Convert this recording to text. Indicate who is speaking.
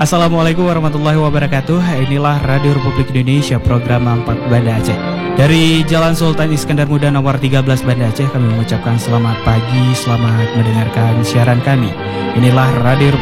Speaker 1: Assalamualaikum warahmatullahi wabarakatuh. Inilah Radio Republik Indonesia, program 4 Banda Aceh. Dari Jalan Sultan Iskandar Muda nomor 13 Banda Aceh, kami mengucapkan selamat pagi, selamat mendengarkan siaran kami. Inilah Radio